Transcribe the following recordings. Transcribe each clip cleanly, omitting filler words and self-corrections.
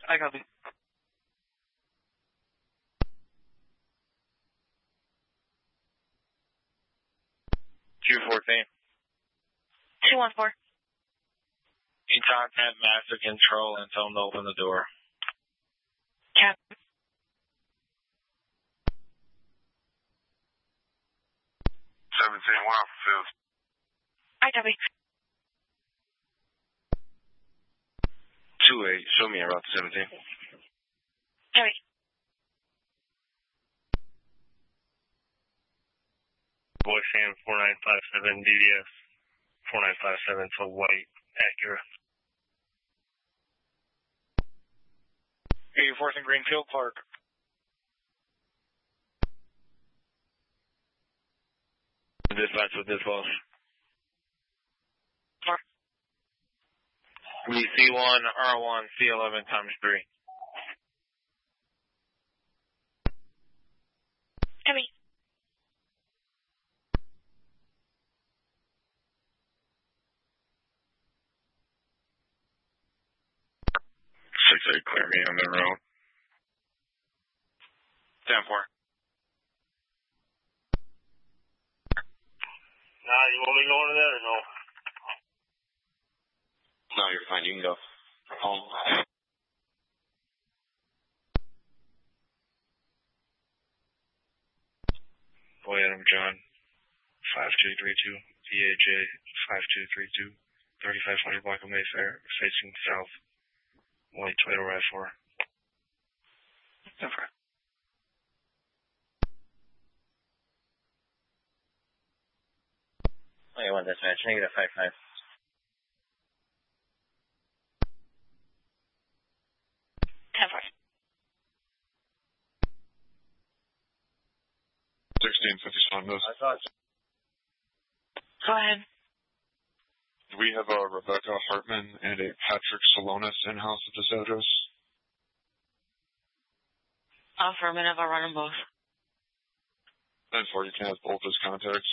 I copy. 214. 214. You contact Master Control and tell them to open the door. Cap. 17, 1 off the field. I copy. 2-8, show me around 17. Copy. Voice Sam 4957 DDS 4957 for White Acura. 84th and Greenfield Park. Dispatch with this boss. We C1, R1, C11 times 3. Copy. Clear me on the road. 10-4. Nah, you want me going to that or no? No, you're fine. You can go. Home. Boy, Adam John, 5232, PAJ 5232, 3520 block of Mayfair, facing south. White Toyota RAV4. 10-4. Okay, one dispatch, negative 55. 10-4. 1657 this. I thought. Go ahead. We have a Rebecca Hartman and a Patrick Salonis in-house at this address. Affirmative, I'll run them both. 10-4, you can have both his contacts.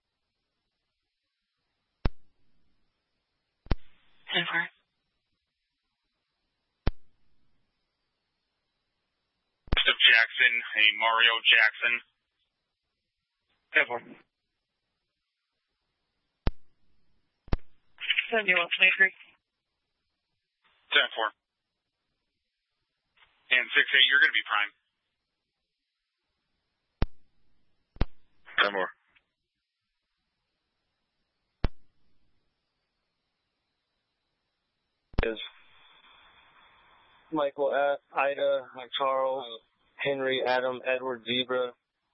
10-4. Jackson, a Mario Jackson. 10-4. 71, 23. 10-4. And 6-8, you're going to be prime. 10 more. Is Michael, Ida, Charles, Henry, Adam, Edward, Zebra,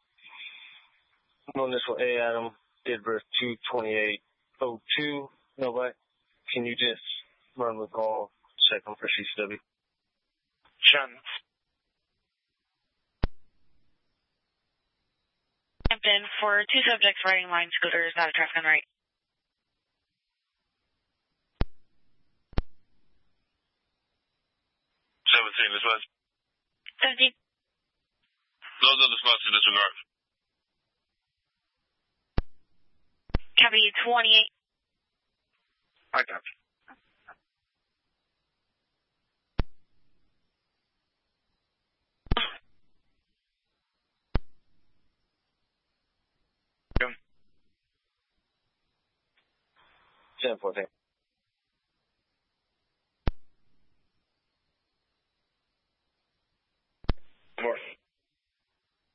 no initial A, Adam, did birth 22802. Nobody. Can you just run the call, check them for CCW? Chance. Hampton, for 2 subjects riding line scooters out of traffic on right. 17, this was. 17. Those are the spots in disregard. Copy 28. I got you. Good. 10-14. North.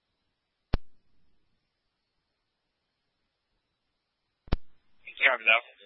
Copy that.